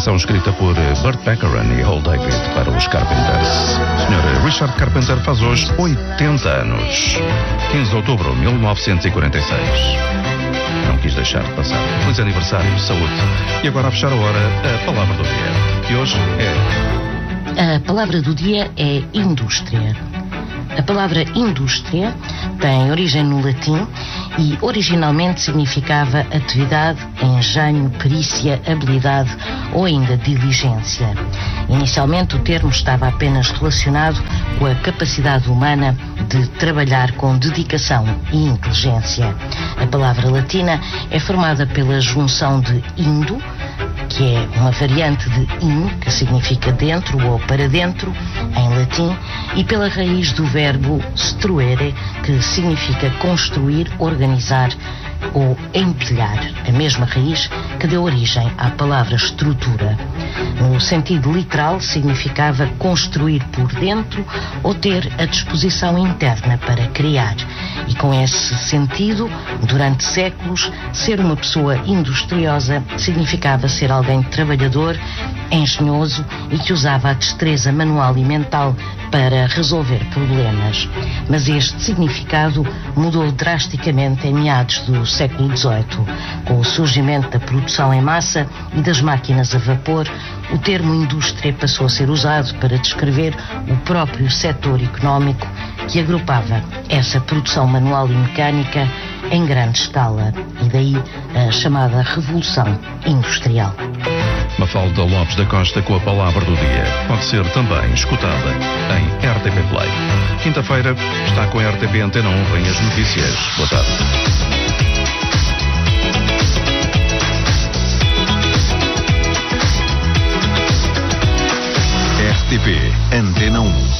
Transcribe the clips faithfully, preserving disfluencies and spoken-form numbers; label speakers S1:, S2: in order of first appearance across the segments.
S1: canção escrita por Burt Bacharach e Hal David para os Carpenters. O senhor Richard Carpenter faz hoje oitenta anos. quinze de outubro de mil novecentos e quarenta e seis. Não quis deixar de passar. Feliz aniversário, saúde. E agora, a fechar a hora, a palavra do dia. E hoje é...
S2: A palavra do dia é indústria. A palavra indústria tem origem no latim e originalmente significava atividade, engenho, perícia, habilidade ou ainda diligência. Inicialmente o termo estava apenas relacionado com a capacidade humana de trabalhar com dedicação e inteligência. A palavra latina é formada pela junção de indo, que é uma variante de in, que significa dentro ou para dentro, em latim, e pela raiz do verbo struere, que significa construir, organizar ou empilhar, a mesma raiz que deu origem à palavra estrutura. No sentido literal, significava construir por dentro ou ter a disposição interna para criar. E com esse sentido, durante séculos, ser uma pessoa industriosa significava ser alguém trabalhador, engenhoso e que usava a destreza manual e mental para resolver problemas. Mas este significado mudou drasticamente em meados do século dezoito. Com o surgimento da produção em massa e das máquinas a vapor, o termo indústria passou a ser usado para descrever o próprio setor económico que agrupava essa produção manual e mecânica em grande escala, e daí a chamada Revolução Industrial.
S1: Mafalda Lopes da Costa com a palavra do dia. Pode ser também escutada em R T P Play. Quinta-feira está com a R T P Antena um, vem as notícias. Boa tarde. R T P Antena um.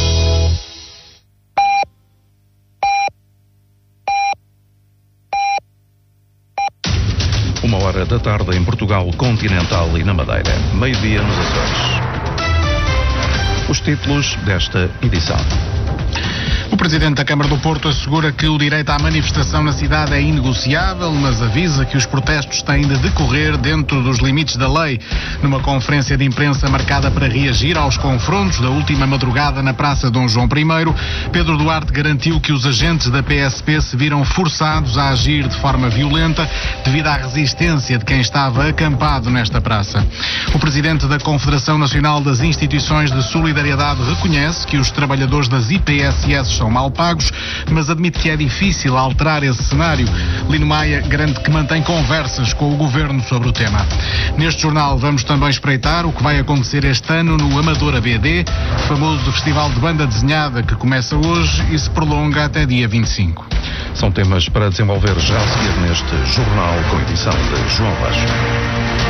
S1: Uma hora da tarde em Portugal continental e na Madeira. Meio-dia nos Açores. Os títulos desta edição.
S3: O Presidente da Câmara do Porto assegura que o direito à manifestação na cidade é inegociável, mas avisa que os protestos têm de decorrer dentro dos limites da lei. Numa conferência de imprensa marcada para reagir aos confrontos da última madrugada na Praça Dom João primeiro, Pedro Duarte garantiu que os agentes da P S P se viram forçados a agir de forma violenta devido à resistência de quem estava acampado nesta praça. O Presidente da Confederação Nacional das Instituições de Solidariedade reconhece que os trabalhadores das I P S S são mal pagos, mas admite que é difícil alterar esse cenário. Lino Maia garante que mantém conversas com o Governo sobre o tema. Neste jornal vamos também espreitar o que vai acontecer este ano no Amadora B D, famoso festival de banda desenhada que começa hoje e se prolonga até dia vinte e cinco.
S1: São temas para desenvolver já a seguir neste jornal com edição de João Vaz.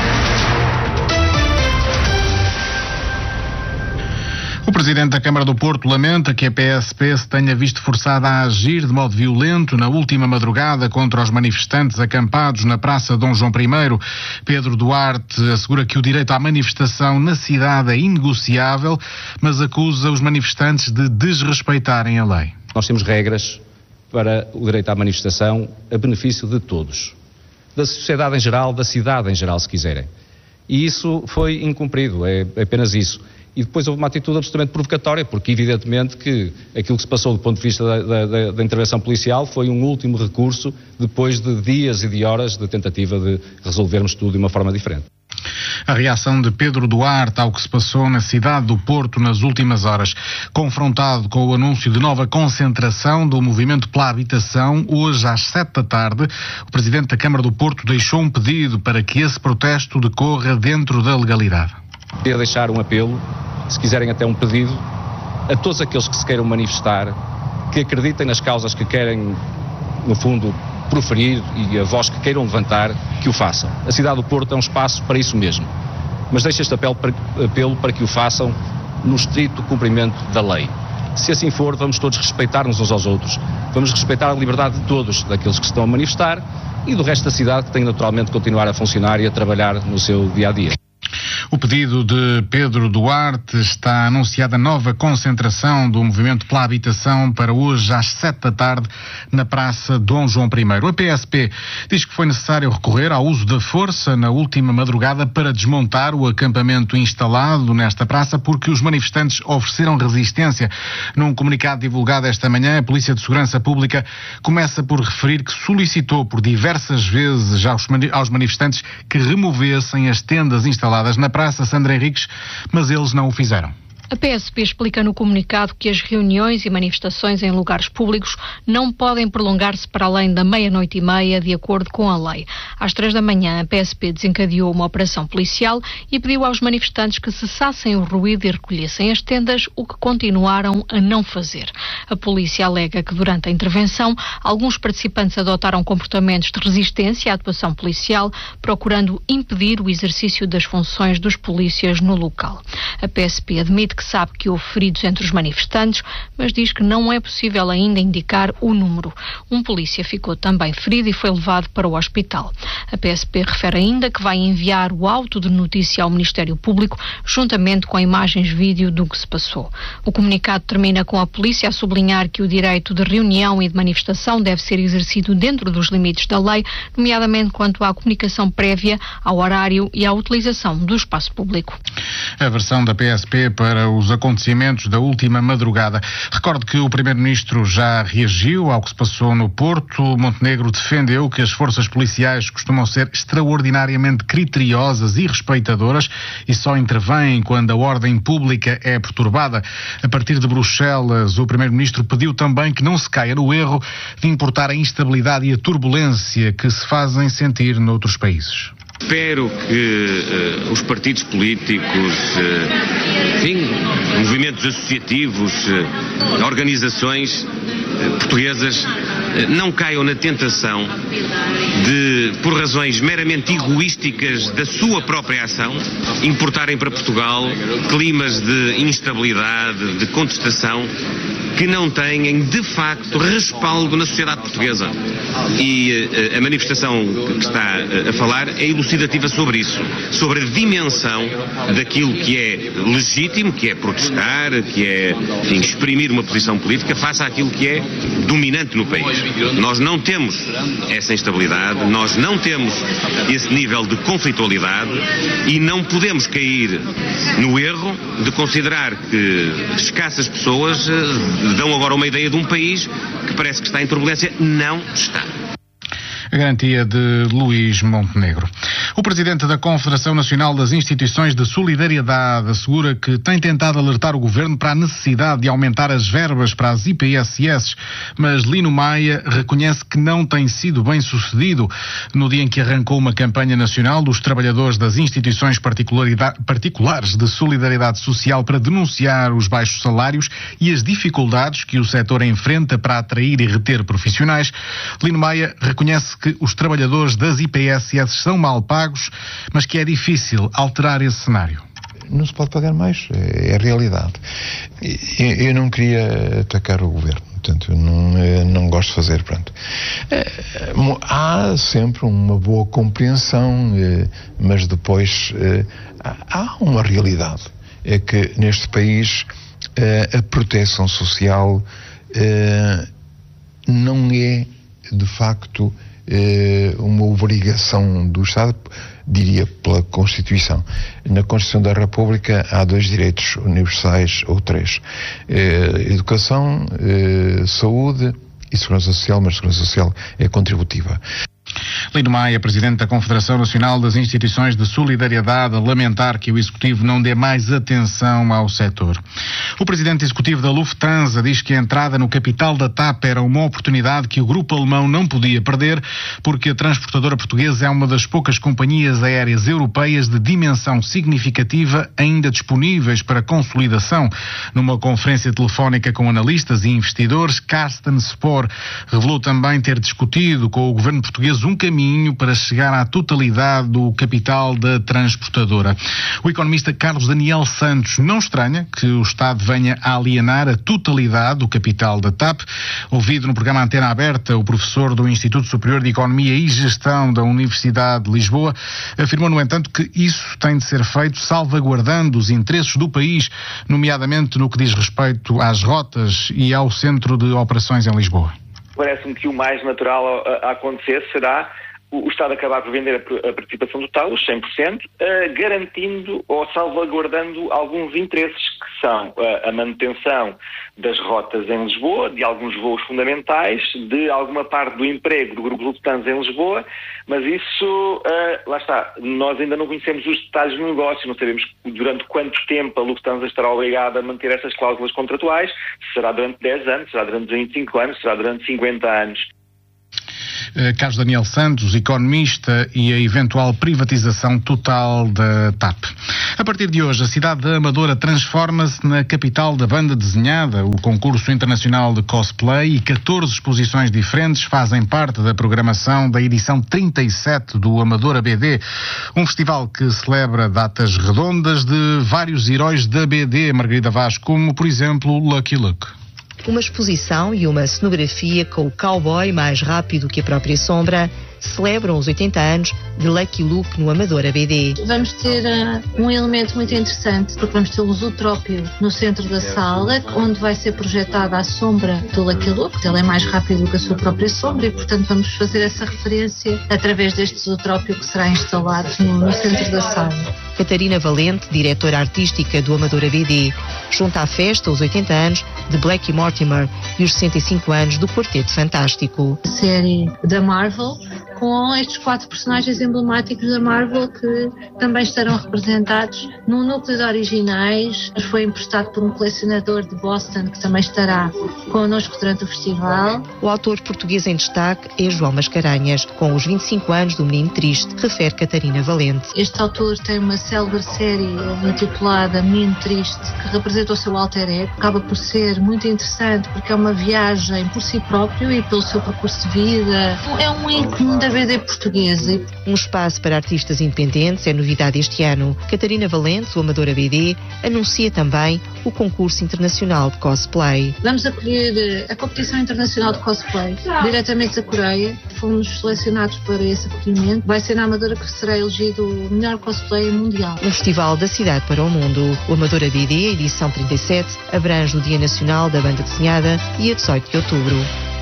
S3: O Presidente da Câmara do Porto lamenta que a P S P se tenha visto forçada a agir de modo violento na última madrugada contra os manifestantes acampados na Praça Dom João primeiro. Pedro Duarte assegura que o direito à manifestação na cidade é inegociável, mas acusa os manifestantes de desrespeitarem a lei.
S4: Nós temos regras para o direito à manifestação a benefício de todos, da sociedade em geral, da cidade em geral, se quiserem. E isso foi incumprido, é apenas isso. E depois houve uma atitude absolutamente provocatória, porque evidentemente que aquilo que se passou do ponto de vista da, da, da intervenção policial foi um último recurso depois de dias e de horas de tentativa de resolvermos tudo de uma forma diferente.
S3: A reação de Pedro Duarte ao que se passou na cidade do Porto nas últimas horas. Confrontado com o anúncio de nova concentração do movimento pela habitação, hoje às sete da tarde, o Presidente da Câmara do Porto deixou um pedido para que esse protesto decorra dentro da legalidade.
S4: Queria deixar um apelo, se quiserem até um pedido, a todos aqueles que se queiram manifestar, que acreditem nas causas que querem, no fundo, proferir e a voz que queiram levantar, que o façam. A cidade do Porto é um espaço para isso mesmo. Mas deixo este apelo para, apelo para que o façam no estrito cumprimento da lei. Se assim for, vamos todos respeitar-nos uns aos outros, vamos respeitar a liberdade de todos, daqueles que se estão a manifestar e do resto da cidade, que tem naturalmente de continuar a funcionar e a trabalhar no seu dia-a-dia.
S3: O pedido de Pedro Duarte, está anunciada nova concentração do Movimento pela Habitação para hoje às sete da tarde na Praça Dom João I. A P S P diz que foi necessário recorrer ao uso da força na última madrugada para desmontar o acampamento instalado nesta praça porque os manifestantes ofereceram resistência. Num comunicado divulgado esta manhã, a Polícia de Segurança Pública começa por referir que solicitou por diversas vezes aos, mani- aos manifestantes que removessem as tendas instaladas na Praça Sandra Henriques, mas eles não o fizeram.
S5: A P S P explica no comunicado que as reuniões e manifestações em lugares públicos não podem prolongar-se para além da meia-noite e meia, de acordo com a lei. Às três da manhã, a P S P desencadeou uma operação policial e pediu aos manifestantes que cessassem o ruído e recolhessem as tendas, o que continuaram a não fazer. A polícia alega que durante a intervenção, alguns participantes adotaram comportamentos de resistência à atuação policial, procurando impedir o exercício das funções dos polícias no local. A P S P admite que sabe que houve feridos entre os manifestantes, mas diz que não é possível ainda indicar o número. Um polícia ficou também ferido e foi levado para o hospital. A P S P refere ainda que vai enviar o auto de notícia ao Ministério Público, juntamente com imagens vídeo do que se passou. O comunicado termina com a polícia a sublinhar que o direito de reunião e de manifestação deve ser exercido dentro dos limites da lei, nomeadamente quanto à comunicação prévia, ao horário e à utilização do espaço público.
S3: A versão da P S P para os acontecimentos da última madrugada. Recordo que o Primeiro-Ministro já reagiu ao que se passou no Porto. Montenegro defendeu que as forças policiais costumam ser extraordinariamente criteriosas e respeitadoras e só intervêm quando a ordem pública é perturbada. A partir de Bruxelas, o Primeiro-Ministro pediu também que não se caia no erro de importar a instabilidade e a turbulência que se fazem sentir noutros países.
S6: Espero que uh, os partidos políticos, uh, enfim, movimentos associativos, uh, organizações uh, portuguesas uh, não caiam na tentação de, por razões meramente egoísticas da sua própria ação, importarem para Portugal climas de instabilidade, de contestação, que não têm, de facto, respaldo na sociedade portuguesa. E uh, a manifestação que está uh, a falar é elucidativa sobre isso, sobre a dimensão daquilo que é legítimo, que é protestar, que é, enfim, exprimir uma posição política face àquilo que é dominante no país. Nós não temos essa instabilidade, nós não temos esse nível de conflitualidade e não podemos cair no erro de considerar que escassas pessoas uh, dão agora uma ideia de um país que parece que está em turbulência. Não está.
S3: A garantia de Luís Montenegro. O presidente da Confederação Nacional das Instituições de Solidariedade assegura que tem tentado alertar o governo para a necessidade de aumentar as verbas para as I P S S, mas Lino Maia reconhece que não tem sido bem sucedido. No dia em que arrancou uma campanha nacional dos trabalhadores das instituições particulares de solidariedade social para denunciar os baixos salários e as dificuldades que o setor enfrenta para atrair e reter profissionais, Lino Maia reconhece que os trabalhadores das I P S S são mal pagos, mas que é difícil alterar esse cenário.
S7: Não se pode pagar mais, é a realidade. Eu não queria atacar o governo, portanto, eu não, eu não gosto de fazer, pronto. Há sempre uma boa compreensão, mas depois há uma realidade, é que neste país a proteção social não é, de facto, uma obrigação do Estado, diria pela Constituição. Na Constituição da República há dois direitos universais, ou três: educação, saúde e segurança social, mas segurança social é contributiva.
S3: Lino Maia, presidente da Confederação Nacional das Instituições de Solidariedade, a lamentar que o Executivo não dê mais atenção ao setor. O presidente executivo da Lufthansa diz que a entrada no capital da TAP era uma oportunidade que o grupo alemão não podia perder, porque a transportadora portuguesa é uma das poucas companhias aéreas europeias de dimensão significativa ainda disponíveis para consolidação. Numa conferência telefónica com analistas e investidores, Carsten Spohr revelou também ter discutido com o governo português um caminho caminho para chegar à totalidade do capital da transportadora. O economista Carlos Daniel Santos não estranha que o Estado venha a alienar a totalidade do capital da T A P. Ouvido no programa Antena Aberta, o professor do Instituto Superior de Economia e Gestão da Universidade de Lisboa afirmou, no entanto, que isso tem de ser feito salvaguardando os interesses do país, nomeadamente no que diz respeito às rotas e ao centro de operações em Lisboa.
S8: Parece-me que o mais natural a, a acontecer será o Estado acabar por vender a participação total, os cem por cento, uh, garantindo ou salvaguardando alguns interesses que são uh, a manutenção das rotas em Lisboa, de alguns voos fundamentais, de alguma parte do emprego do Grupo Lufthansa em Lisboa, mas isso, uh, lá está, nós ainda não conhecemos os detalhes do negócio, não sabemos durante quanto tempo a Lufthansa estará obrigada a manter essas cláusulas contratuais, se será durante dez anos, será durante vinte e cinco anos, será durante cinquenta anos.
S3: Carlos Daniel Santos, economista, e a eventual privatização total da T A P. A partir de hoje, a cidade da Amadora transforma-se na capital da banda desenhada. O concurso internacional de cosplay e catorze exposições diferentes fazem parte da programação da edição trinta e sete do Amadora B D, um festival que celebra datas redondas de vários heróis da B D, Margarida Vaz, como, por exemplo, Lucky Luke.
S9: Uma exposição e uma cenografia com o cowboy mais rápido que a própria sombra celebram os oitenta anos de Lucky Luke no Amadora B D.
S10: Vamos ter uh, um elemento muito interessante, porque vamos ter o Zootrópio no centro da sala, onde vai ser projetada a sombra do Lucky Luke. Ele é mais rápido que a sua própria sombra e, portanto, vamos fazer essa referência através deste Zootrópio que será instalado no, no centro da sala.
S9: Catarina Valente, diretora artística do Amadora B D, junta à festa os oitenta anos de Blake Mortimer e os sessenta e cinco anos do Quarteto Fantástico.
S10: A série da Marvel, com estes quatro personagens emblemáticos da Marvel que também estarão representados no núcleo de originais. Foi emprestado por um colecionador de Boston que também estará connosco durante o festival.
S9: O autor português em destaque é João Mascarenhas, com os vinte e cinco anos do Menino Triste, refere Catarina Valente.
S10: Este autor tem uma célebre série intitulada Menino Triste, que representa o seu alter ego. Acaba por ser muito interessante porque é uma viagem por si próprio e pelo seu percurso de vida. É um ícone da B D portuguesa.
S9: Um espaço para artistas independentes é novidade este ano. Catarina Valente, do Amadora B D, anuncia também o concurso internacional de cosplay.
S10: Vamos acolher a competição internacional de cosplay diretamente da Coreia. Fomos selecionados para esse acolhimento. Vai ser na Amadora que será elegido o melhor cosplay mundial.
S9: Um festival da cidade para o mundo. O Amadora B D, edição trinta e sete, abrange o Dia Nacional da Banda Desenhada e a dezoito de outubro.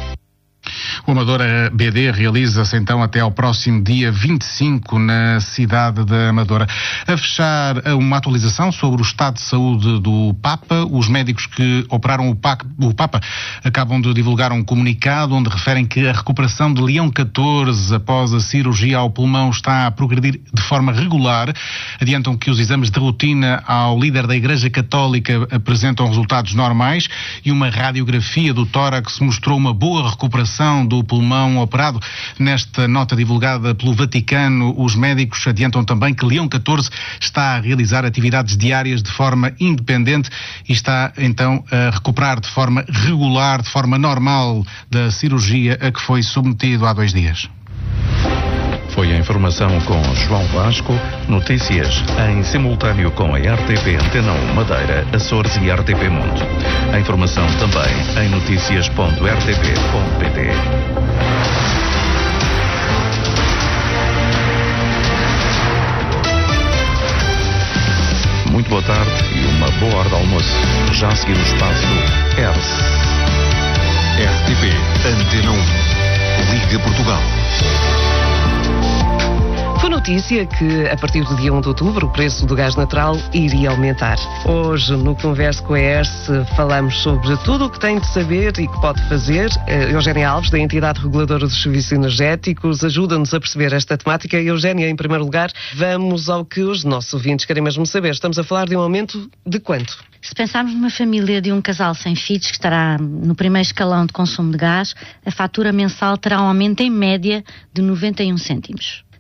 S3: O Amadora B D realiza-se então até ao próximo dia vinte e cinco na cidade da Amadora. A fechar uma atualização sobre o estado de saúde do Papa. Os médicos que operaram o Papa acabam de divulgar um comunicado onde referem que a recuperação de Leão catorze após a cirurgia ao pulmão está a progredir de forma regular. Adiantam que os exames de rotina ao líder da Igreja Católica apresentam resultados normais e uma radiografia do tórax mostrou uma boa recuperação do pulmão operado. Nesta nota divulgada pelo Vaticano, os médicos adiantam também que Leão catorze está a realizar atividades diárias de forma independente e está então a recuperar de forma regular, de forma normal da cirurgia a que foi submetido há dois dias.
S1: Foi a informação com João Vasco, notícias em simultâneo com a R T P Antena um Madeira, Açores e R T P Mundo. A informação também em notícias ponto r t p ponto p t. Muito boa tarde e uma boa hora de almoço. Já a seguir o espaço R S.
S11: R T P Antena um, Liga Portugal.
S12: Foi notícia que, a partir do dia um de outubro, o preço do gás natural iria aumentar. Hoje, no Converso com a E R S, falamos sobre tudo o que tem de saber e que pode fazer. Eugénia Alves, da Entidade Reguladora dos Serviços Energéticos, ajuda-nos a perceber esta temática. Eugénia, em primeiro lugar, vamos ao que os nossos ouvintes querem mesmo saber. Estamos a falar de um aumento de quanto?
S13: Se pensarmos numa família de um casal sem filhos, que estará no primeiro escalão de consumo de gás, a fatura mensal terá um aumento em média de noventa e um cêntimos.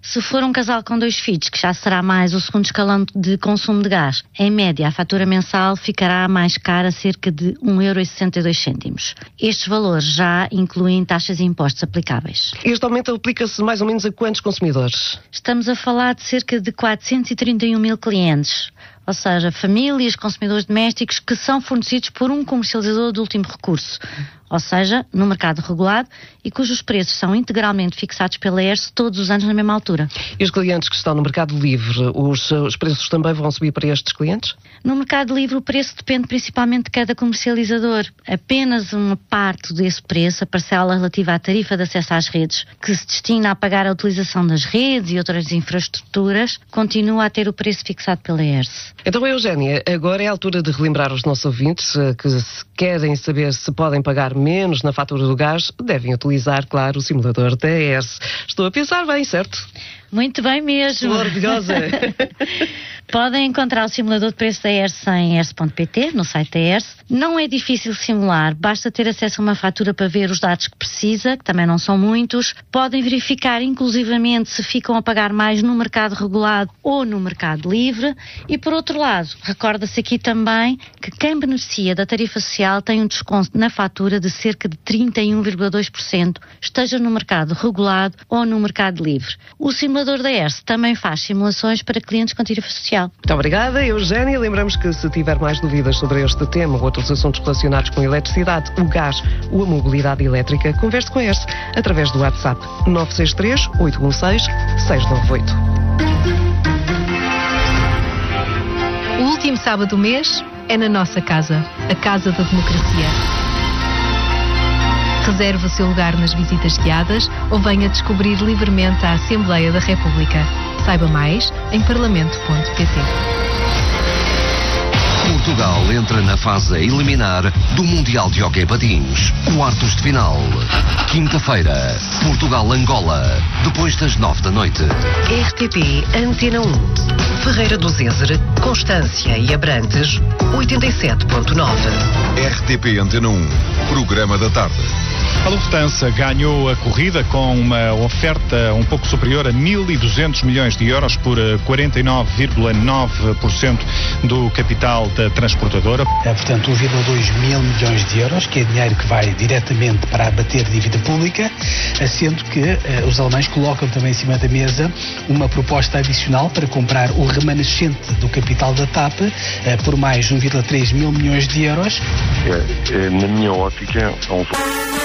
S13: Se for um casal com dois filhos, que já será mais o segundo escalão de consumo de gás, em média a fatura mensal ficará mais cara, cerca de um euro e sessenta e dois cêntimos. Estes valores já incluem taxas e impostos aplicáveis.
S12: Este aumento aplica-se mais ou menos a quantos consumidores?
S13: Estamos a falar de cerca de quatrocentos e trinta e um mil clientes, ou seja, famílias, consumidores domésticos que são fornecidos por um comercializador de último recurso, ou seja, no mercado regulado e cujos preços são integralmente fixados pela E R S todos os anos na mesma altura.
S12: E os clientes que estão no mercado livre, os, os preços também vão subir para estes clientes?
S13: No mercado livre o preço depende principalmente de cada comercializador. Apenas uma parte desse preço, a parcela relativa à tarifa de acesso às redes, que se destina a pagar a utilização das redes e outras infraestruturas, continua a ter o preço fixado pela E R S.
S12: Então, Eugénia, agora é a altura de relembrar aos nossos ouvintes que, se querem saber se podem pagar menos na fatura do gás, devem utilizar, claro, o simulador da E R S. Estou a pensar bem, certo?
S13: Muito bem mesmo.
S12: Estou orgulhosa.
S13: Podem encontrar o simulador de preço da E R S em e r s ponto p t, no site da E R S. Não é difícil simular, basta ter acesso a uma fatura para ver os dados que precisa, que também não são muitos. Podem verificar, inclusivamente, se ficam a pagar mais no mercado regulado ou no mercado livre. E, por outro lado, recorda-se aqui também que quem beneficia da tarifa social tem um desconto na fatura de cerca de trinta e um vírgula dois por cento, esteja no mercado regulado ou no mercado livre. O simulador da E R S também faz simulações para clientes com tarifa social.
S12: Muito obrigada, Eugénia. Lembramos que se tiver mais dúvidas sobre este tema ou outros assuntos relacionados com a eletricidade, o gás ou a mobilidade elétrica, converse com a E R S através do WhatsApp nove seis três, oito um seis, seis nove oito.
S14: O último sábado do mês é na nossa casa, a Casa da Democracia. Reserve o seu lugar nas visitas guiadas ou venha descobrir livremente a Assembleia da República. Saiba mais em parlamento ponto p t.
S11: Portugal entra na fase a eliminar do Mundial de Hóquei Patins. Quartos de final. Quinta-feira, Portugal-Angola, depois das nove da noite.
S15: R T P Antena um. Ferreira do Zézer, Constância e Abrantes, oitenta e sete ponto nove.
S11: R T P Antena um. Programa da tarde.
S16: A Lufthansa ganhou a corrida com uma oferta um pouco superior a mil e duzentos milhões de euros por quarenta e nove vírgula nove por cento do capital da transportadora.
S17: É, portanto, um vírgula dois mil milhões de euros, que é dinheiro que vai diretamente para abater dívida pública, sendo que eh, os alemães colocam também em cima da mesa uma proposta adicional para comprar o remanescente do capital da TAP eh, por mais um vírgula três mil milhões de euros.
S18: É, é, na minha ótica, é um